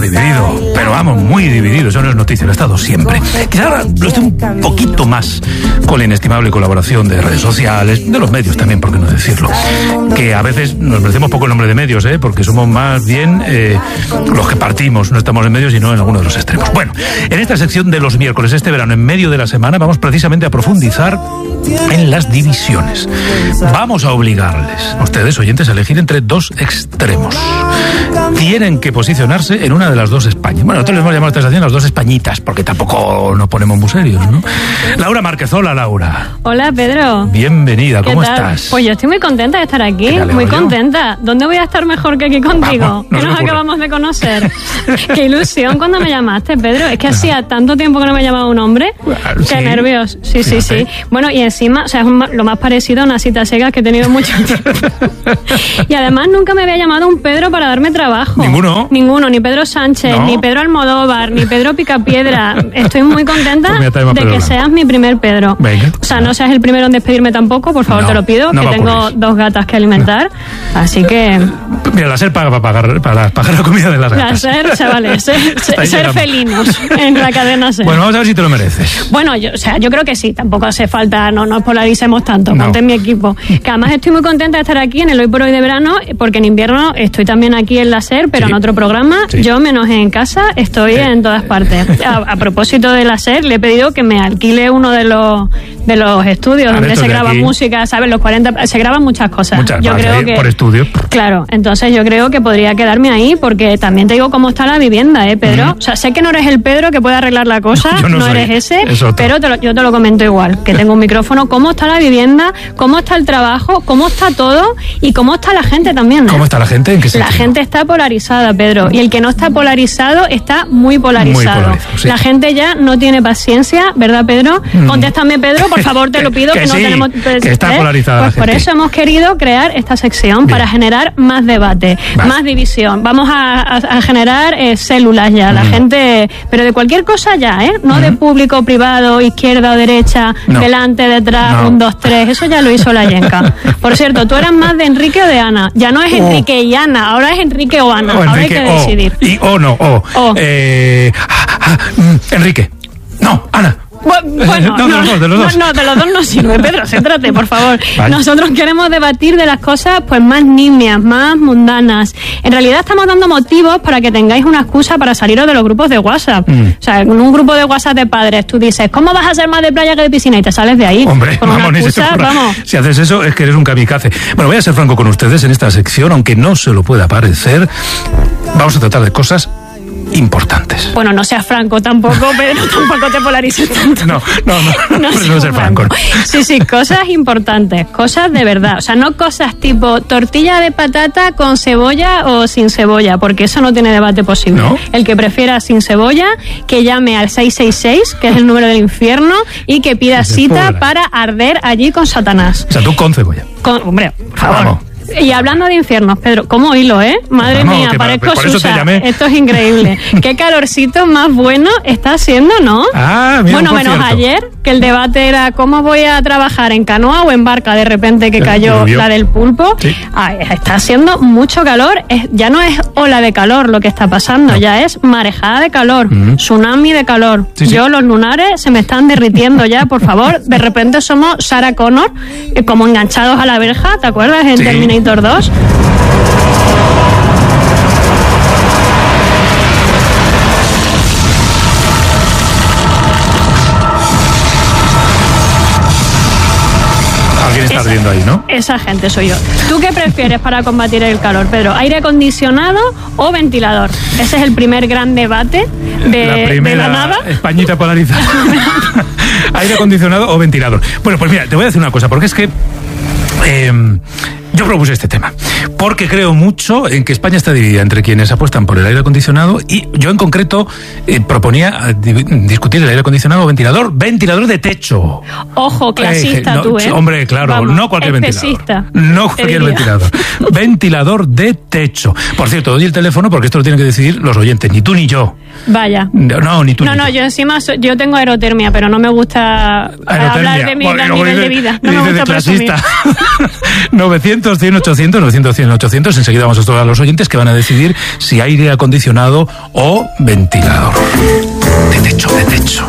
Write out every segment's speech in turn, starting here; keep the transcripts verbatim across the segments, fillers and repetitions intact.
Dividido, pero vamos, muy dividido, eso no es noticia, lo ha estado siempre. Quizá ahora lo esté un poquito más con la inestimable colaboración de redes sociales, de los medios también, por qué no decirlo. Que a veces nos merecemos poco el nombre de medios, ¿eh? Porque somos más bien eh, los que partimos, no estamos en medios, sino en alguno de los extremos. Bueno, en esta sección de los miércoles, este verano, en medio de la semana, vamos precisamente a profundizar en las divisiones. Vamos a obligarles, a ustedes, oyentes, a elegir entre dos extremos. Tienen que posicionarse en una de las dos Españas. Bueno, nosotros les hemos llamado a esta estación las dos Españitas, porque tampoco nos ponemos muy serios, ¿no? Laura Márquez, hola, Laura. Hola, Pedro. Bienvenida, ¿cómo tal? estás? Pues yo estoy muy contenta de estar aquí, muy yo? contenta. ¿Dónde voy a estar mejor que aquí contigo? Vamos, no que nos acabamos de conocer. Qué ilusión cuando me llamaste, Pedro. Es que hacía tanto tiempo que no me llamaba un hombre. Qué ¿Sí? nervios. Sí, sí, sí. Bueno, y encima, o sea, es un, lo más parecido a una cita ciegas que he tenido mucho tiempo. Y además nunca me había llamado un Pedro para darme trabajo. ¿Ninguno? Ninguno, ni Pedro Sánchez, ¿No? ni Pedro Almodóvar, ni Pedro Picapiedra. Estoy muy contenta Pues mira, te llamo de Pedro que Blanco. seas mi primer Pedro. Venga. O sea, no seas el primero en despedirme tampoco, por favor, No, te lo pido, no que va a tengo ocurrir. dos gatas que alimentar. Así que, Mira, la SER paga para pagar, para pagar la comida de las la gatas. ser, chavales, ser, Hasta ahí ser llegamos. felinos en la cadena SER. Bueno, vamos a ver si te lo mereces. Bueno, yo, o sea, yo creo que sí, tampoco hace falta, no nos polaricemos tanto, No. ponte en mi equipo. Que además estoy muy contenta de estar aquí en el Hoy por Hoy de verano, porque en invierno estoy también aquí en la SER, pero Sí. en otro programa. Sí. Yo, menos en casa, estoy Sí. en todas partes. A, a propósito de la SER, le he pedido que me alquile uno de los de los estudios Ah, donde estos se de graba aquí. música, ¿sabes? Los cuarenta, se graban muchas cosas. Muchas yo más, creo ¿eh? que Por estudio. Claro, entonces yo creo que podría quedarme ahí, porque también te digo cómo está la vivienda, ¿eh, Pedro? Ujú. O sea, sé que no eres el Pedro que puede arreglar la cosa, Yo no no, soy, eres ese, es otro. pero te lo- yo te lo comento igual, que tengo un micrófono, cómo está la vivienda, cómo está el trabajo, cómo está todo y cómo está la gente también, ¿eh? ¿Cómo está la gente? ¿En qué La sentido? gente está polarizada, Pedro, y el que no está polarizado está muy polarizado. Muy polarizado, sí. La gente ya no tiene paciencia, ¿verdad, Pedro? Mm. Contéstame, Pedro, por favor, te lo pido, Que que, no sí, tenemos... que está ¿eh? polarizada la Pues por gente. eso hemos querido crear esta sección, Bien. para generar más debate, Vale. más división. Vamos a, a- a generar eh, células ya, la Mm. gente... Pero de cualquier cosa ya, ¿eh? No de público, privado, izquierda o derecha, No. delante, detrás, No. un, dos, tres. Eso ya lo hizo la Yenka. Por cierto, tú eras más de Enrique o de Ana. Ya no es O. Enrique y Ana, ahora es Enrique o Ana. O Ahora hay Enrique, que o. decidir. Y o no, o. O. Eh, ah, ah, mm, Enrique. No, Ana. Bu- Bueno, No, de los dos, de los dos. No, no, de los dos no sirve, Pedro, céntrate, por favor. Vale. Nosotros queremos debatir de las cosas pues más nimias, más mundanas. En realidad estamos dando motivos para que tengáis una excusa para saliros de los grupos de WhatsApp. Mm. O sea, en un grupo de WhatsApp de padres tú dices, ¿cómo vas a ser más de playa que de piscina? Y te sales de ahí. Hombre, con vamos, una ni se te excusa, ocurra. vamos. Si haces eso es que eres un kamikaze. Bueno, voy a ser franco con ustedes en esta sección, aunque no se lo pueda parecer. Vamos a tratar de cosas importantes. Bueno, no seas franco tampoco, Pedro, tampoco te polarices tanto. No, no, no, no, seas no ser franco. Sí, sí, cosas importantes, cosas de verdad. O sea, no cosas tipo tortilla de patata con cebolla o sin cebolla, porque eso no tiene debate posible. ¿No? El que prefiera sin cebolla, que llame al seis seis seis, que es el número del infierno, y que pida De cita pobres. para arder allí con Satanás. O sea, tú con cebolla. Con, hombre, por favor. Vamos. Y hablando de infiernos, Pedro, ¿cómo hilo, eh? Madre Vamos, mía, que para- parezco por eso te Susa. llamé. Esto es increíble. Qué calorcito más bueno está haciendo, ¿no? Ah, mira, Bueno, por menos cierto. ayer, que el debate era cómo voy a trabajar, en canoa o en barca, de repente que Eh, cayó llovió. la del pulpo. Sí. Ay, está haciendo mucho calor. Es- ya no es ola de calor lo que está pasando, No. ya es marejada de calor, Mm. tsunami de calor. Sí, sí. Yo, los lunares se me están derritiendo ya, por favor. De repente somos Sarah Connor, eh, como enganchados a la verja, ¿te acuerdas? En Sí. Terminator dos. Alguien está Esa- ardiendo ahí, ¿no? Esa gente soy yo. ¿Tú qué prefieres para combatir el calor, Pedro? ¿Aire acondicionado o ventilador? Ese es el primer gran debate de la de primera la nada. Españita polarizada. ¿Aire acondicionado o ventilador? Bueno, pues mira, te voy a decir una cosa, porque es que eh, yo propuse este tema, porque creo mucho en que España está dividida entre quienes apuestan por el aire acondicionado y yo en concreto eh, proponía eh, di- discutir el aire acondicionado o ventilador, ventilador de techo. Ojo, clasista Eh, no, tú, ¿eh? Hombre, claro, Vamos, no cualquier especista, ventilador. No te cualquier diría. ventilador. Ventilador de techo. Por cierto, doy el teléfono porque esto lo tienen que decidir los oyentes, ni tú ni yo. Vaya. No, ni tú No, ni no, yo. yo encima so- yo tengo aerotermia, pero no me gusta Aerotermia. hablar de mi Bueno, gran luego nivel dice- de vida. No me dice gusta de presumir. clasista. novecientos, cien, ochocientos, novecientos ochocientos cien ochocientos. Enseguida vamos a estudiar a los oyentes que van a decidir si aire acondicionado o ventilador. De techo, de techo.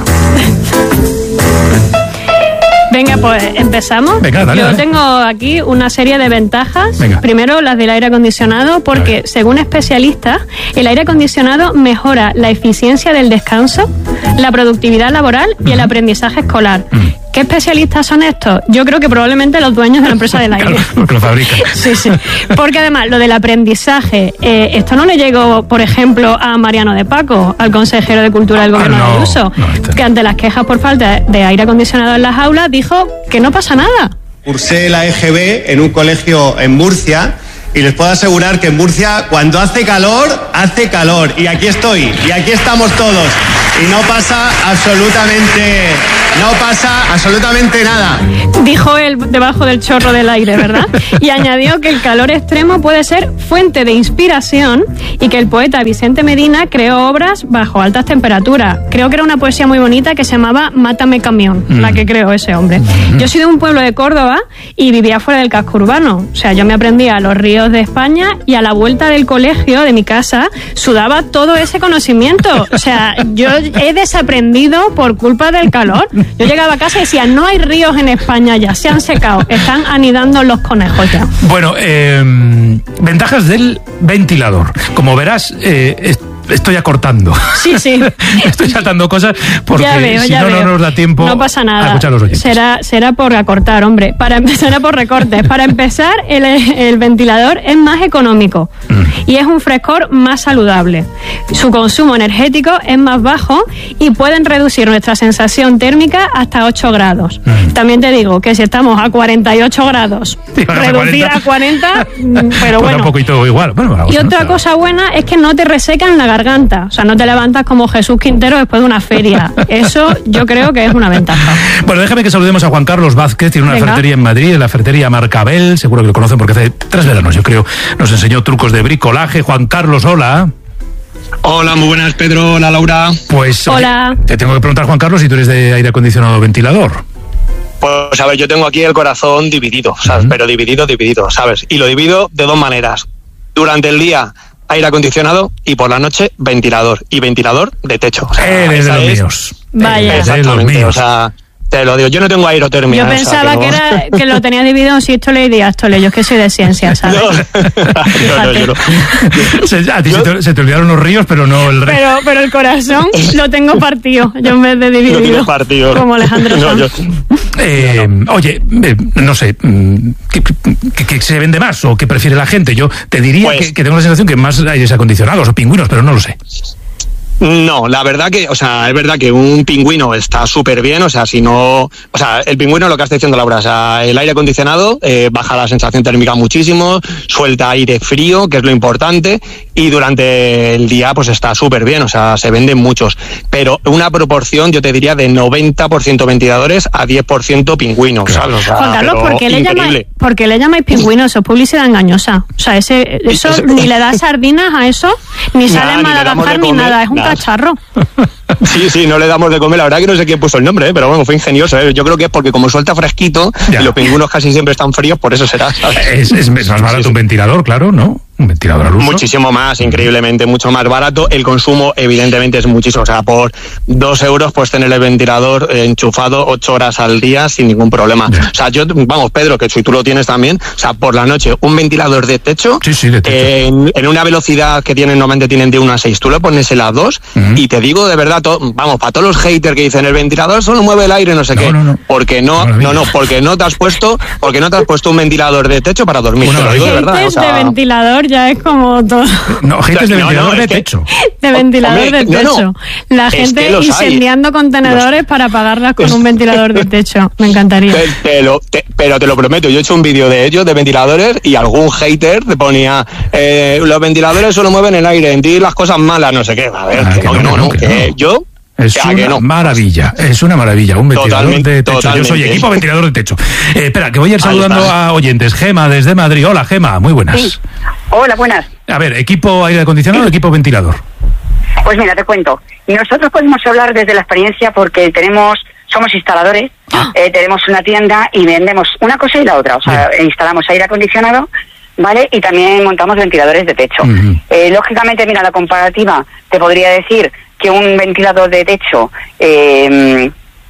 Venga, pues empezamos. Venga, dale, Yo dale. tengo aquí una serie de ventajas. Venga. Primero, las del aire acondicionado, porque según especialistas, el aire acondicionado mejora la eficiencia del descanso, la productividad laboral y el aprendizaje escolar. Uh-huh. ¿Qué especialistas son estos? Yo creo que probablemente los dueños de la empresa del aire. Claro, porque lo fabrican. Sí, sí. Porque además, lo del aprendizaje, eh, esto no le llegó, por ejemplo, a Mariano de Paco, al consejero de Cultura del Gobierno Ah, no, de Ayuso, no, este no. que ante las quejas por falta de aire acondicionado en las aulas dijo que no pasa nada. Cursé la E G B en un colegio en Murcia y les puedo asegurar que en Murcia cuando hace calor, hace calor. Y aquí estoy, y aquí estamos todos. Y no pasa absolutamente, no pasa absolutamente nada. Dijo él debajo del chorro del aire, ¿verdad? Y añadió que el calor extremo puede ser fuente de inspiración y que el poeta Vicente Medina creó obras bajo altas temperaturas. Creo que era una poesía muy bonita que se llamaba Mátame camión, mm. la que creó ese hombre. Mm. Yo soy de un pueblo de Córdoba y vivía fuera del casco urbano. O sea, yo me aprendía los ríos de España y a la vuelta del colegio, de mi casa, sudaba todo ese conocimiento. O sea, yo he desaprendido por culpa del calor. Yo llegaba a casa y decía, no hay ríos en España ya, se han secado, están anidando los conejos ya. Bueno, eh, ventajas del ventilador. Como verás, eh, es, estoy acortando. Sí, sí. Estoy saltando cosas porque ya veo, si ya no, veo. no nos da tiempo no pasa nada. a escuchar a los oyentes. Será, será por acortar, hombre. Para empezar, será por recortes. Para empezar, el, el ventilador es más económico mm. y es un frescor más saludable. Su consumo energético es más bajo y pueden reducir nuestra sensación térmica hasta ocho grados. Mm. También te digo que si estamos a cuarenta y ocho grados, sí, reducir a cuarenta, pero pues bueno. Un poquito igual. Bueno, y otra no, cosa buena es que no te resecan la garganta. O sea, no te levantas como Jesús Quintero después de una feria. Eso yo creo que es una ventaja. Bueno, déjame que saludemos a Juan Carlos Vázquez. Tiene una Venga. ferretería en Madrid, en la ferretería Marcabel. Seguro que lo conocen porque hace tres veranos, yo creo, nos enseñó trucos de bricolaje. Juan Carlos, hola. Hola, muy buenas, Pedro. Hola, Laura. Pues, hola. Oye, te tengo que preguntar, Juan Carlos, si tú eres de aire acondicionado o ventilador. Pues, a ver, yo tengo aquí el corazón dividido, ¿sabes? Uh-huh. Pero dividido, dividido, ¿sabes? Y lo divido de dos maneras. Durante el día, aire acondicionado, y por la noche, ventilador. Y ventilador de techo. O sea, Eres de los es... míos. Vaya. Eres de los míos. O sea, te lo digo, yo no tengo aerotermia. Yo pensaba o sea, que, que, no... era, que lo tenía dividido en sístole y diástole. Yo es que soy de ciencias, ¿sabes? No, no, no, yo no. Se, a ti yo... se, te, se te olvidaron los ríos, pero no el resto. Pero, pero el corazón lo tengo partido, yo en vez de dividido. Lo tienes partido. Como Alejandro no, Sanz. Yo... Eh, no, no. Oye, eh, no sé, ¿qué, qué, ¿qué se vende más o qué prefiere la gente? Yo te diría pues... que, que tengo la sensación que más aires acondicionados o pingüinos, pero no lo sé. No, la verdad que, o sea, es verdad que un pingüino está súper bien, o sea, si no, o sea, el pingüino, lo que está diciendo Laura, o sea, el aire acondicionado eh, baja la sensación térmica muchísimo, suelta aire frío, que es lo importante, y durante el día pues está súper bien, o sea, se venden muchos, pero una proporción, yo te diría, de noventa por ciento ventiladores a diez por ciento pingüinos, ¿sabes? O sea, Juan Carlos, ¿por qué, le llamáis, ¿por qué le llamáis pingüinos? Eso es publicidad engañosa. O sea, ese, eso, ni le das sardinas a eso, ni sale en Madagascar, ni nada, es un nada. Cacharro. Sí, sí, no le damos de comer. La verdad que no sé quién puso el nombre, ¿eh? Pero bueno, fue ingenioso, ¿eh? Yo creo que es porque como suelta fresquito ya. Y los pingüinos casi siempre están fríos, por eso será, ¿sabes? Es, es más barato sí, sí. un ventilador, claro, ¿no? Un ventilador al uso. Muchísimo más, increíblemente, mucho más barato. El consumo, evidentemente, es muchísimo. O sea, por dos euros puedes tener el ventilador enchufado ocho horas al día sin ningún problema. Ya. O sea, yo, vamos, Pedro, que si tú lo tienes también, o sea, por la noche, un ventilador de techo, sí, sí, de techo. Eh, en, en una velocidad que tienen, normalmente tienen de uno a seis, tú le pones en las dos, uh-huh. y te digo de verdad, to, vamos, para todos los haters que dicen el ventilador solo mueve el aire, no sé no, qué, no, no. porque no, no, no, no, porque no te has puesto, porque no te has puesto un ventilador de techo para dormir. Te lo digo de verdad. O sea, de ventilador ya es como todo. No, gente de ventilador no, no, de que, techo. De ventilador hombre, de techo. No, no. La gente es incendiando hay. contenedores los... para apagarlas con un ventilador de techo. Me encantaría. Te, te lo, te, pero te lo prometo, yo he hecho un vídeo de ellos, de ventiladores, y algún hater te ponía eh, los ventiladores solo mueven el aire, en ti las cosas malas, no sé qué. A ver, ah, que, que no, que no, no, que, que no. yo... Es una que no. maravilla, es una maravilla, un ventilador totalmente, de techo. Totalmente. Yo soy equipo ventilador de techo. Eh, espera, que voy a ir saludando a oyentes. Gema, desde Madrid. Hola, Gema, muy buenas. Sí. Hola, buenas. A ver, ¿equipo aire acondicionado o equipo ventilador? Pues mira, te cuento. Nosotros podemos hablar desde la experiencia porque tenemos, somos instaladores, ah. eh, tenemos una tienda y vendemos una cosa y la otra. O sea, Bien. instalamos aire acondicionado, ¿vale? Y también montamos ventiladores de techo. Uh-huh. Eh, lógicamente, mira, la comparativa, te podría decir que un ventilador de techo eh,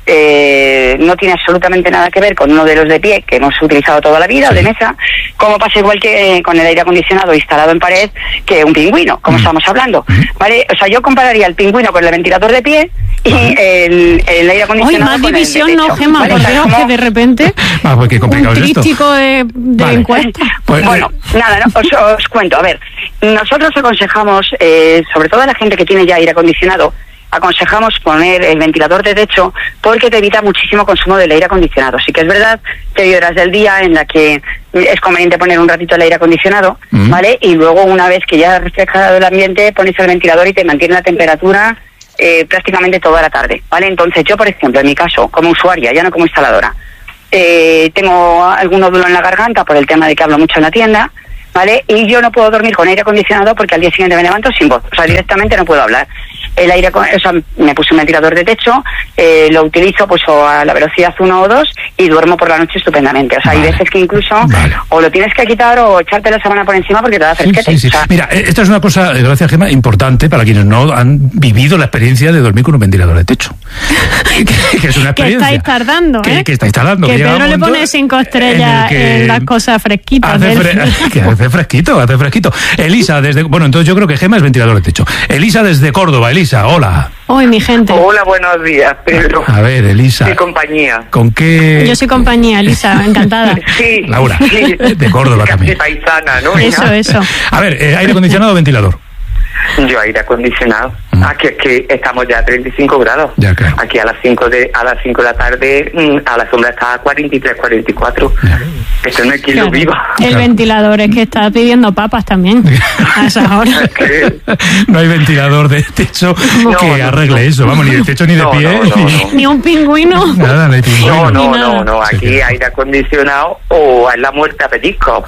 eh, no tiene absolutamente nada que ver con uno de los de pie que hemos utilizado toda la vida, sí. o de mesa, como pasa igual que eh, con el aire acondicionado instalado en pared que un pingüino, como uh-huh. estamos hablando, uh-huh. ¿vale? O sea, yo compararía el pingüino con el ventilador de pie y uh-huh. el, el aire acondicionado. Hoy más con división el de techo, no, Gemma, ¿vale? por O sea, Dios, como... que de repente ah, pues qué complicado un es esto. tríptico de, de vale. encuesta. Pues, bueno, eh... nada, no, os, os cuento. A ver, nosotros aconsejamos, eh, sobre todo a la gente que tiene ya aire acondicionado, aconsejamos poner el ventilador de techo porque te evita muchísimo consumo del aire acondicionado. Sí que es verdad que hay horas del día en la que es conveniente poner un ratito el aire acondicionado, mm. ¿vale? Y luego, una vez que ya ha refrescado el ambiente, pones el ventilador y te mantiene la temperatura eh, prácticamente toda la tarde, ¿vale? Entonces, yo, por ejemplo, en mi caso, como usuaria, ya no como instaladora, eh, tengo algún nódulo en la garganta por el tema de que hablo mucho en la tienda, ¿vale? Y yo no puedo dormir con aire acondicionado porque al día siguiente me levanto sin voz, o sea, directamente no puedo hablar. El aire, o sea, me puse un ventilador de techo, eh, lo utilizo pues o a la velocidad uno o dos y duermo por la noche estupendamente. O sea, vale. hay veces que incluso vale. o lo tienes que quitar o echarte la sábana por encima porque te da fresquete. Sí, sí, sí. O sea, mira, esta es una cosa, gracias Gemma, importante para quienes no han vivido la experiencia de dormir con un ventilador de techo. que, que es una experiencia. Que estáis tardando, ¿eh? Que, que estáis tardando. Que, que Pedro le pone cinco estrellas en, en las cosas fresquitas. Hace, fre- que hace fresquito, hace fresquito. Elisa, desde... Bueno, entonces yo creo que Gemma es ventilador de techo. Elisa desde Córdoba. Elisa, hola. Hoy mi gente. Hola, buenos días, Pedro. A ver, Elisa. ¿Qué compañía? ¿Con qué? Yo soy compañía, Elisa, encantada. Sí. Laura, sí. De Córdoba también. Paisana, ¿no? Eso, ¿Ya? eso. A ver, eh, ¿aire acondicionado o ventilador? Yo aire acondicionado. Mm. Aquí es que estamos ya a treinta y cinco grados. Ya, claro. Aquí a las cinco de a las cinco de la tarde a la sombra está a cuarenta y tres, cuarenta y cuatro. Ya. Esto no es quien claro. lo viva. El claro. ventilador es que está pidiendo papas también a esa hora. No hay ventilador de techo no, que no, arregle no. eso, vamos, ni de techo ni de no, pie. No, no, ni... no. ni un pingüino. Nada, no hay pingüino. No, no, no, no. Aquí sí, aire acondicionado o es la muerte a pellizco.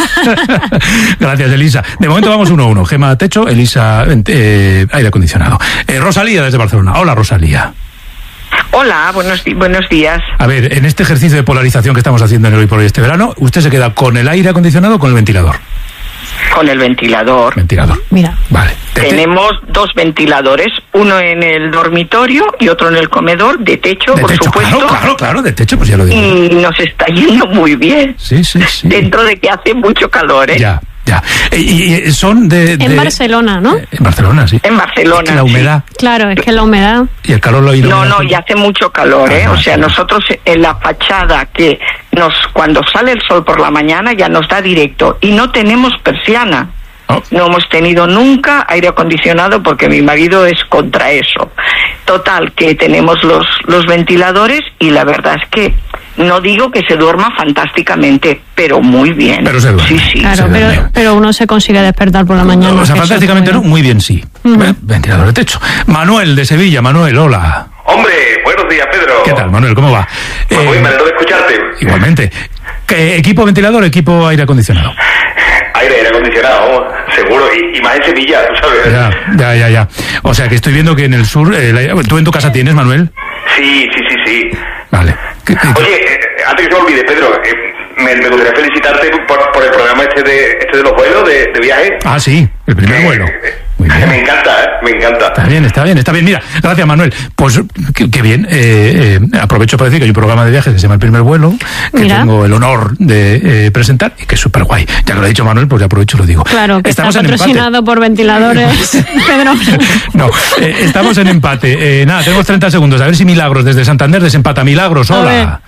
Gracias, Elisa. De momento vamos uno a uno. Gemma, techo, Elisa, eh, aire acondicionado. Eh, Rosalía desde Barcelona. Hola, Rosalía. Hola, buenos, di- buenos días. A ver, en este ejercicio de polarización que estamos haciendo en el Hoy por Hoy este verano, ¿usted se queda con el aire acondicionado o con el ventilador? Con el ventilador. Ventilador. Mira. Vale. Tenemos dos ventiladores, uno en el dormitorio y otro en el comedor, de techo, de por techo, supuesto. Claro, claro, claro, de techo, pues ya lo digo. Y nos está yendo muy bien. Sí, sí, sí. Dentro de que hace mucho calor, ¿eh? Ya. Ya. Y, y son de, de... En Barcelona, ¿no? En Barcelona, sí. En Barcelona. Es que la humedad. Sí. Claro, es que la humedad. Y el calor lo y la No, humedad. no, y hace mucho calor, ¿eh? Ah, o sea, sí. nosotros en la fachada que nos cuando sale el sol por la mañana ya nos da directo y no tenemos persiana. Oh. No hemos tenido nunca aire acondicionado porque mi marido es contra eso. Total, que tenemos los, los ventiladores y la verdad es que no digo que se duerma fantásticamente, pero muy bien. Pero se duerme. Sí, sí. Claro, se pero, duerme. pero uno se consigue despertar por la mañana. O sea, que fantásticamente eso no, es muy bien sí. Uh-huh. Eh, Ventilador de techo. Manuel de Sevilla. Manuel, hola. Hombre, buenos días, Pedro. ¿Qué tal, Manuel? ¿Cómo va? Pues muy Eh, me alegro de escucharte. Igualmente. ¿Qué, ¿Equipo ventilador o equipo aire acondicionado? Aire, aire acondicionado, seguro. Y, y más en Sevilla, tú sabes. Ya, ya, ya, ya. O sea, que estoy viendo que en el sur... Eh, la- ¿Tú en tu casa tienes, Manuel? Sí, sí, sí, sí. Vale. ¿Qué- qué- Oye, eh, antes que se me olvide, Pedro, eh, me, me gustaría felicitarte por, por el programa este de este de los vuelos, de, de viaje. Ah, sí, el primer Que- vuelo. eh, Muy bien. Me encanta, ¿eh? Me encanta. Está bien, está bien, está bien. Mira, gracias, Manuel. Pues qué, qué bien. Eh, eh, aprovecho para decir que hay un programa de viajes que se llama El Primer Vuelo, que Mira. tengo el honor de eh, presentar y que es súper guay. Ya que lo ha dicho Manuel, pues ya aprovecho y lo digo. Claro, que estamos está en patrocinado empate. por ventiladores. Pedro. No, eh, estamos en empate. Eh, nada, tenemos treinta segundos. A ver si Milagros desde Santander desempata. Milagros, A ver. hola.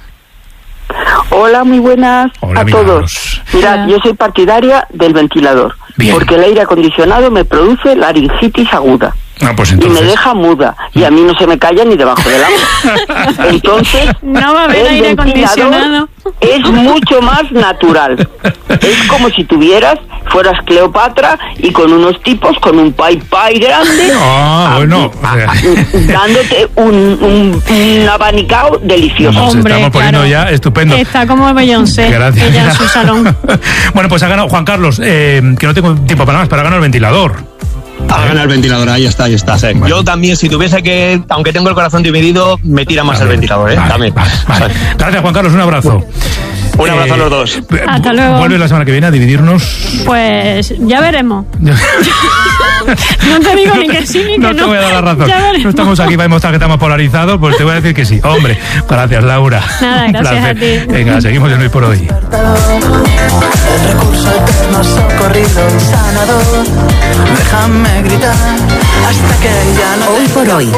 Hola, muy buenas Hola, a Milagros. todos. Mirad, Hola. yo soy partidaria del ventilador, Bien. porque el aire acondicionado me produce laringitis aguda Ah, pues y entonces. me deja muda, y a mí no se me calla ni debajo del agua. Entonces, No va a haber el aire ventilador acondicionado. es mucho más natural. Es como si tuvieras, fueras Cleopatra y con unos tipos con un pai pai grande, Ah, bueno. o sea, dándote un, un, un abanicao delicioso. Nos Hombre, estamos poniendo claro. ya estupendo. Está como Beyoncé, Gracias. ella en su salón. Bueno, pues ha ganado Juan Carlos, eh, que no tengo tiempo para más, para ganar el ventilador. Ha ganado el ventilador, ahí está, ahí está. Bueno. Yo también, si tuviese que, aunque tengo el corazón dividido, me tira más el ventilador, ¿eh? Vale, También. vale, vale. Gracias, Juan Carlos, un abrazo. Un abrazo eh, a los dos. Hasta luego. ¿Vuelve la semana que viene a dividirnos? Pues ya veremos. No te digo ni que sí ni que no. No te voy a dar la razón. No estamos aquí para demostrar que estamos polarizados, pues te voy a decir que sí. Hombre, gracias, Laura. Nada, gracias a ti. Venga, seguimos en Hoy por Hoy. El recurso eterno, socorrido y sanador. Déjame gritar hasta que ya no. Hoy por Hoy.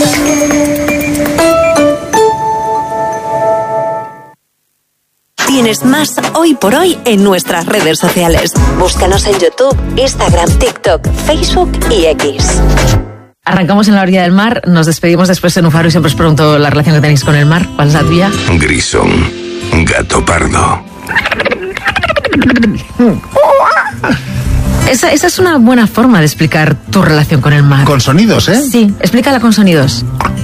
Tienes más Hoy por Hoy en nuestras redes sociales. Búscanos en YouTube, Instagram, TikTok, Facebook y X. Arrancamos en la orilla del mar, nos despedimos después en un faro y siempre os pregunto la relación que tenéis con el mar. ¿Cuál es la tuya? Grisón, gato pardo. Esa, esa es una buena forma de explicar tu relación con el mar. Con sonidos, ¿eh? Sí, explícala con sonidos.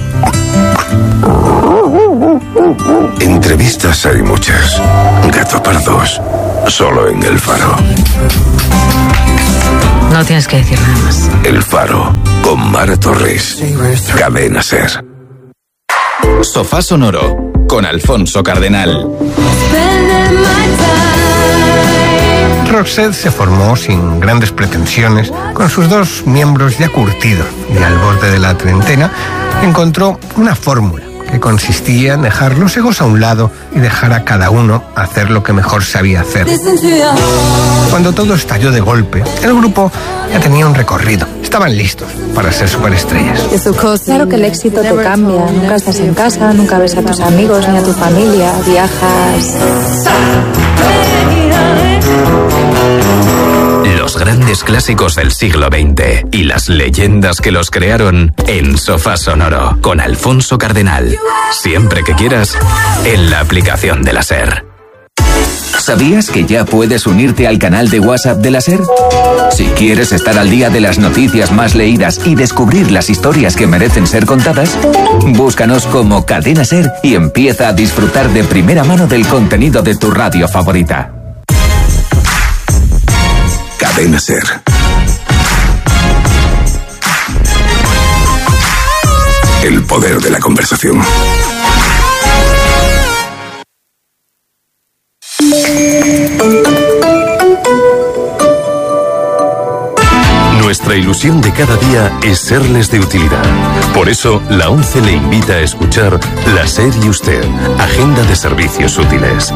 Entrevistas hay muchas. Gato pardos, solo en El Faro. No tienes que decir nada más. El Faro, con Mar Torres. Cadena SER. Sofá Sonoro, con Alfonso Cardenal. Roxette se formó sin grandes pretensiones, con sus dos miembros ya curtidos, y al borde de la treintena encontró una fórmula que consistía en dejar los egos a un lado y dejar a cada uno hacer lo que mejor sabía hacer. Cuando todo estalló de golpe, el grupo ya tenía un recorrido. Estaban listos para ser superestrellas. Claro que el éxito te cambia. Nunca estás en casa, nunca ves a tus amigos ni a tu familia. Viajas. Los grandes clásicos del siglo veinte y las leyendas que los crearon en Sofá Sonoro con Alfonso Cardenal. Siempre que quieras, en la aplicación de la SER. ¿Sabías que ya puedes unirte al canal de WhatsApp de la SER? Si quieres estar al día de las noticias más leídas y descubrir las historias que merecen ser contadas, búscanos como Cadena SER y empieza a disfrutar de primera mano del contenido de tu radio favorita. Cadena SER. El poder de la conversación. Nuestra ilusión de cada día es serles de utilidad. Por eso, la ONCE le invita a escuchar La SER y Usted, Agenda de Servicios Útiles.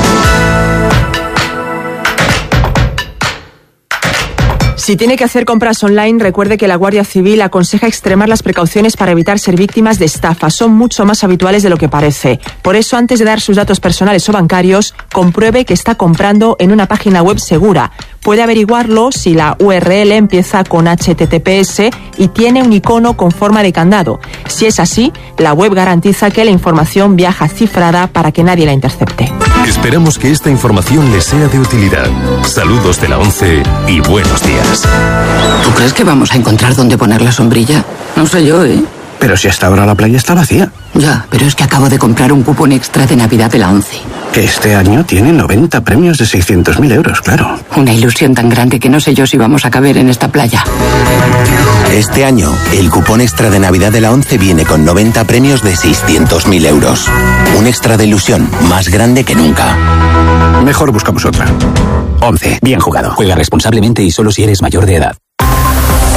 Si tiene que hacer compras online, recuerde que la Guardia Civil aconseja extremar las precauciones para evitar ser víctimas de estafa. Son mucho más habituales de lo que parece. Por eso, antes de dar sus datos personales o bancarios, compruebe que está comprando en una página web segura. Puede averiguarlo si la U R L empieza con H T T P S y tiene un icono con forma de candado. Si es así, la web garantiza que la información viaja cifrada para que nadie la intercepte. Esperamos que esta información les sea de utilidad. Saludos de la ONCE y buenos días. ¿Tú crees que vamos a encontrar dónde poner la sombrilla? No sé yo, ¿eh? Pero si hasta ahora la playa está vacía. Ya, pero es que acabo de comprar un cupón extra de Navidad de la ONCE. Que este año tiene noventa premios de seiscientos mil euros, claro. Una ilusión tan grande que no sé yo si vamos a caber en esta playa. Este año, el cupón extra de Navidad de la ONCE viene con noventa premios de seiscientos mil euros. Un extra de ilusión más grande que nunca. Mejor buscamos otra. ONCE, bien jugado. Juega responsablemente y solo si eres mayor de edad.